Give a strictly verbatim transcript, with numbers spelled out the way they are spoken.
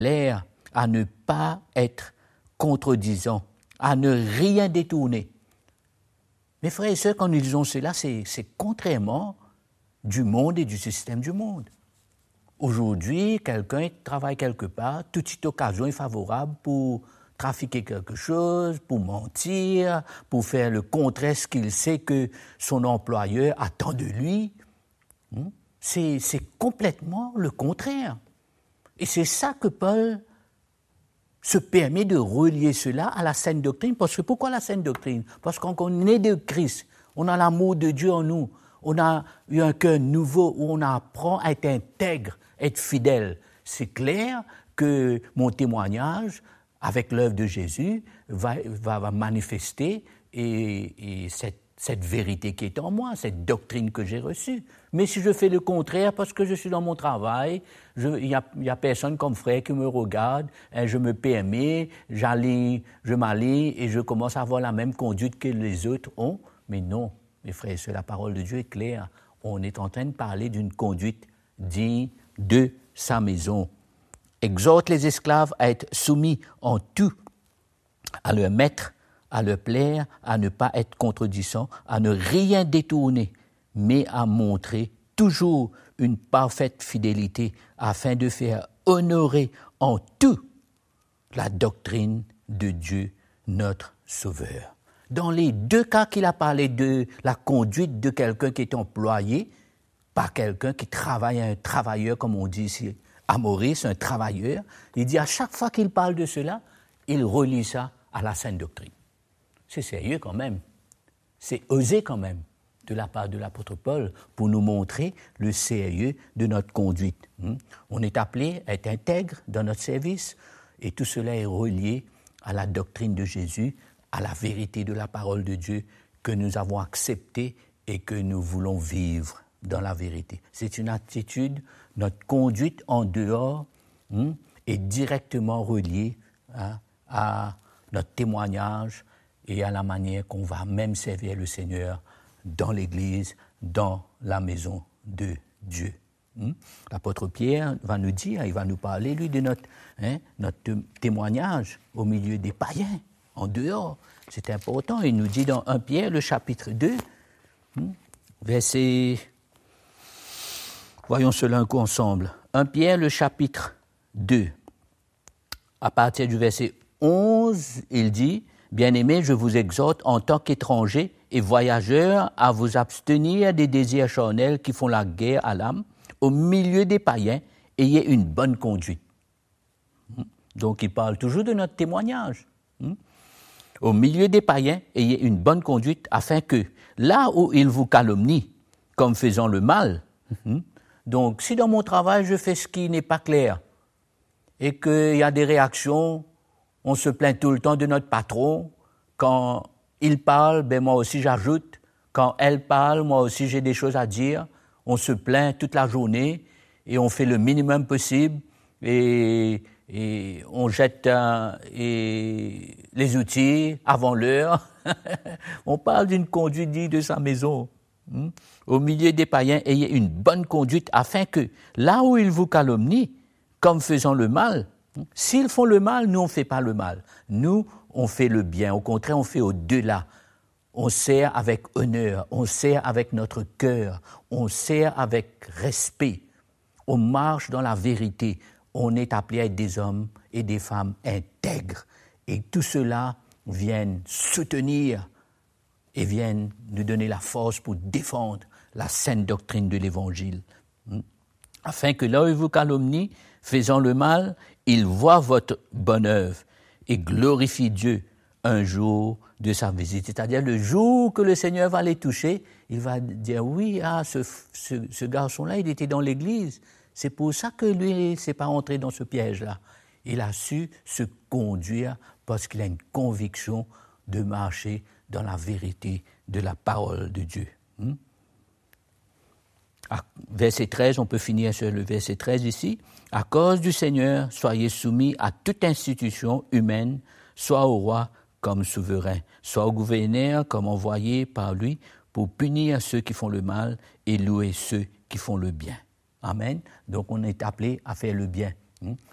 l'air, à ne pas être contredisant, à ne rien détourner. Mes frères et sœurs, quand nous disons cela, c'est, c'est contrairement du monde et du système du monde. Aujourd'hui, quelqu'un travaille quelque part, toute occasion est favorable pour trafiquer quelque chose, pour mentir, pour faire le contraire, ce qu'il sait que son employeur attend de lui. C'est, c'est complètement le contraire. Et c'est ça que Paul se permet de relier cela à la saine doctrine. Parce que pourquoi la saine doctrine? Parce qu'on est de Christ, on a l'amour de Dieu en nous, on a eu un cœur nouveau où on apprend à être intègre, être fidèle. C'est clair que mon témoignage avec l'œuvre de Jésus va, va, va manifester et, et cette, cette vérité qui est en moi, cette doctrine que j'ai reçue. Mais si je fais le contraire parce que je suis dans mon travail, il n'y a, y a personne comme frère qui me regarde, hein, je me permets, j'allie, je m'allie et je commence à avoir la même conduite que les autres ont. Mais non, mes frères, c'est la parole de Dieu est claire. On est en train de parler d'une conduite digne de sa maison. Exhorte les esclaves à être soumis en tout à leur maître, à leur plaire, à ne pas être contredisants, à ne rien détourner, mais à montrer toujours une parfaite fidélité afin de faire honorer en tout la doctrine de Dieu, notre Sauveur. Dans les deux cas qu'il a parlé de la conduite de quelqu'un qui est employé par quelqu'un qui travaille, un travailleur, comme on dit ici, à Maurice, un travailleur, il dit à chaque fois qu'il parle de cela, il relie ça à la saine doctrine. C'est sérieux quand même, c'est osé quand même de la part de l'apôtre Paul pour nous montrer le sérieux de notre conduite. On est appelé à être intègre dans notre service et tout cela est relié à la doctrine de Jésus, à la vérité de la parole de Dieu que nous avons acceptée et que nous voulons vivre dans la vérité. C'est une attitude, notre conduite en dehors hein, est directement reliée hein, à notre témoignage et à la manière qu'on va même servir le Seigneur dans l'Église, dans la maison de Dieu. Hein? L'apôtre Pierre va nous dire, il va nous parler, lui, de notre, hein, notre témoignage au milieu des païens, en dehors. C'est important. Il nous dit dans premier Pierre, le chapitre deux, hein, verset... Voyons cela un coup ensemble. premier Pierre, le chapitre deux, à partir du verset onze, il dit « Bien-aimés, je vous exhorte en tant qu'étrangers et voyageurs à vous abstenir des désirs charnels qui font la guerre à l'âme. Au milieu des païens, ayez une bonne conduite. » Donc, il parle toujours de notre témoignage. Au milieu des païens, ayez une bonne conduite afin que, là où ils vous calomnient, comme faisant le mal, donc si dans mon travail je fais ce qui n'est pas clair et qu'il y a des réactions, on se plaint tout le temps de notre patron, quand il parle, ben moi aussi j'ajoute, quand elle parle, moi aussi j'ai des choses à dire, on se plaint toute la journée et on fait le minimum possible et, et on jette euh, et les outils avant l'heure. On parle d'une conduite digne de sa maison. Au milieu des païens, ayez une bonne conduite afin que, là où ils vous calomnient, comme faisant le mal, s'ils font le mal, nous on ne fait pas le mal. Nous, on fait le bien. Au contraire, on fait au-delà. On sert avec honneur, on sert avec notre cœur, on sert avec respect. On marche dans la vérité. On est appelé à être des hommes et des femmes intègres. Et tout cela vient soutenir et viennent nous donner la force pour défendre la saine doctrine de l'Évangile. Afin que là où ils vous calomnient, faisant le mal, ils voient votre bonne œuvre et glorifient Dieu un jour de sa visite. C'est-à-dire le jour que le Seigneur va les toucher, il va dire, oui, ah, ce, ce, ce garçon-là, il était dans l'église. C'est pour ça que lui, il ne s'est pas entré dans ce piège-là. Il a su se conduire parce qu'il a une conviction de marcher dans la vérité de la parole de Dieu. Hmm? À verset treize, on peut finir sur le verset treize ici. « À cause du Seigneur, soyez soumis à toute institution humaine, soit au roi comme souverain, soit au gouverneur comme envoyé par lui, pour punir ceux qui font le mal et louer ceux qui font le bien. » Amen. Donc on est appelé à faire le bien. Hmm?